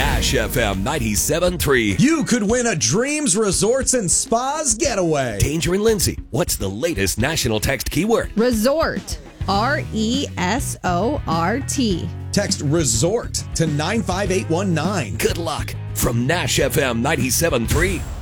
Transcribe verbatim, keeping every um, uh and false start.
Nash F M ninety-seven point three. You could win a Dreams Resorts and Spas getaway. Danger and Lindsay, what's the latest national text keyword? Resort. R E S O R T. Text resort to nine five eight one nine. Good luck from Nash F M ninety-seven point three.